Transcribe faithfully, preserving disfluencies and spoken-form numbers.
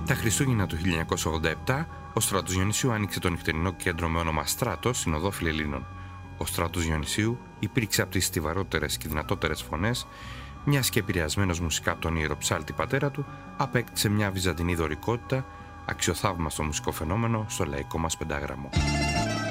Τα Χριστούγεννα του χίλια εννιακόσια ογδόντα επτά, ο Στράτος Διονυσίου άνοιξε το νυχτερινό κέντρο με όνομα Στράτος στην οδό Φιλελλήνων. Ο Στράτος Διονυσίου υπήρξε από τις στιβαρότερες και δυνατότερες φωνές, μιας και επηρεασμένος μουσικά από τον ιεροψάλτη πατέρα του, απέκτησε μια βυζαντινή δωρικότητα, αξιοθαύμαστο μουσικό φαινόμενο στο λαϊκό μας πεντάγραμμο.